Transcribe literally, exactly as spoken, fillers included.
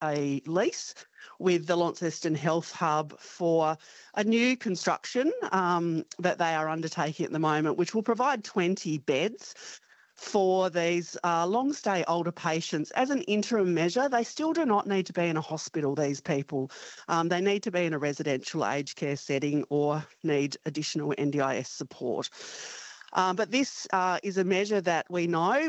a lease with the Launceston Health Hub for a new construction um, that they are undertaking at the moment, which will provide twenty beds for these uh, long-stay older patients as an interim measure. They still do not need to be in a hospital, these people. Um, they need to be in a residential aged care setting or need additional N D I S support. Um, but this uh, is a measure that we know